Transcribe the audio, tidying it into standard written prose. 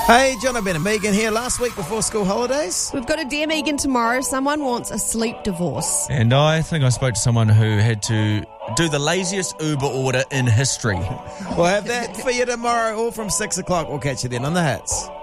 Hey, John, Ben and Megan here. Last week before school holidays. We've got a Dear Megan tomorrow. Someone wants a sleep divorce. And I think I spoke to someone who had to do the laziest Uber order in history. We'll have that for you tomorrow, all from 6 o'clock. We'll catch you then on the Hits.